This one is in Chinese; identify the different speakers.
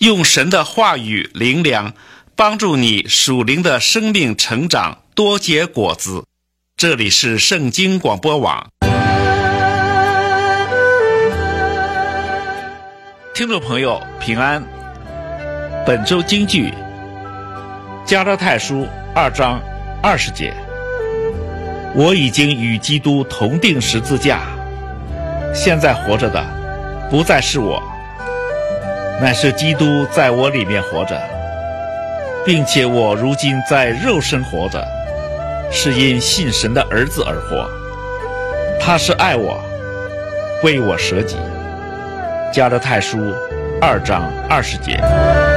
Speaker 1: 用神的话语灵粮，帮助你属灵的生命成长，多结果子。这里是圣经广播网。听众朋友平安，本周金句加拉太书2章20节，我已经与基督同定十字架，现在活着的不再是我，乃是基督在我里面活着，并且我如今在肉身活着，是因信神的儿子而活。他是爱我，为我舍己。加拉太书2章20节。